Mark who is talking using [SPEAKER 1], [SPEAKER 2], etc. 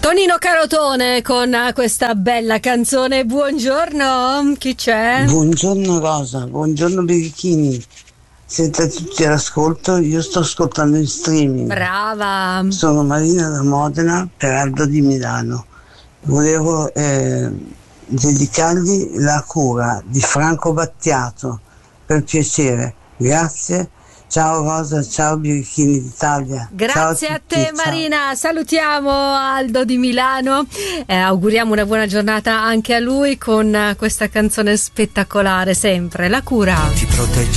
[SPEAKER 1] Tonino Carotone con questa bella canzone. Buongiorno, chi c'è?
[SPEAKER 2] Buongiorno Rosa, buongiorno Birichini. Siete tutti all'ascolto, io sto ascoltando in streaming.
[SPEAKER 1] Brava.
[SPEAKER 2] Sono Marina da Modena per Aldo di Milano. Volevo dedicargli La cura di Franco Battiato, per piacere. Grazie. Ciao Rosa, ciao Birichini d'Italia.
[SPEAKER 1] Grazie
[SPEAKER 2] ciao
[SPEAKER 1] a te
[SPEAKER 2] tutti,
[SPEAKER 1] Marina, salutiamo Aldo di Milano, auguriamo una buona giornata anche a lui con questa canzone spettacolare, sempre La cura.
[SPEAKER 3] Ti protegge